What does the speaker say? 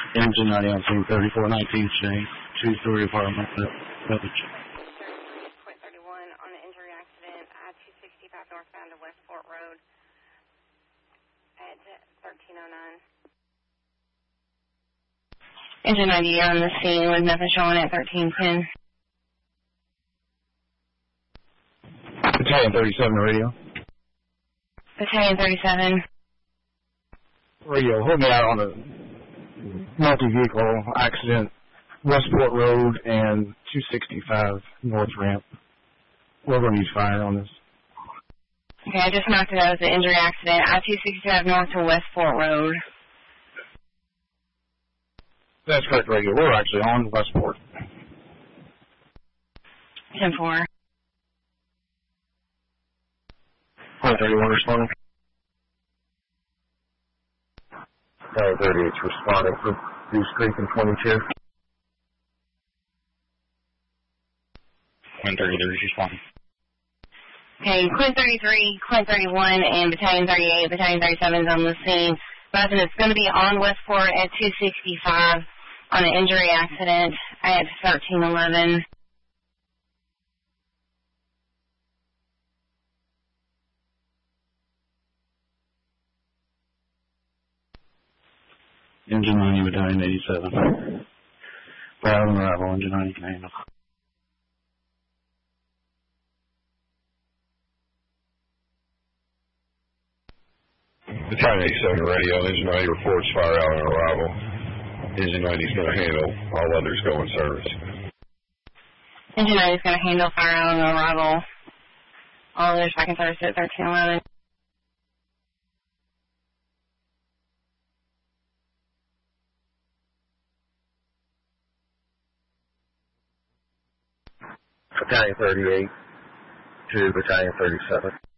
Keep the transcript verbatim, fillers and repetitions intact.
Engine ninety on scene, thirty-four nineteen Shane, two story apartment, village. Quit thirty-one on an injury accident, I two sixty-five northbound to Westport Road at thirteen oh nine. Engine ninety on the scene with nothing showing at thirteen ten. Battalion thirty-seven radio. Battalion thirty-seven. Radio, hold me out on a multi-vehicle accident, Westport Road and two sixty-five North Ramp. We're going to use fire on this. Okay, I just knocked it out as an injury accident, I two sixty-five North to Westport Road. That's correct, radio. We're actually on Westport. ten four. one thirty-one responding. Tower thirty-eight's responding from Goose Creek and twenty-two. one thirty-three is responding. Okay, Quinn thirty-three, Quinn thirty-one, and Battalion thirty-eight, Battalion thirty-seven is on the scene. Boston, it's going to be on Westport at two sixty-five on an injury accident at thirteen eleven. Engine ninety, Battalion eighty-seven. Bravo and arrival, Engine ninety can handle. Battalion eighty-seven radio, Engine ninety reports fire out on arrival. Engine ninety is going to handle. All others go in service. Engine ninety is going to handle fire out on arrival. All others back in service at thirteen eleven. Battalion thirty-eight to Battalion thirty-seven.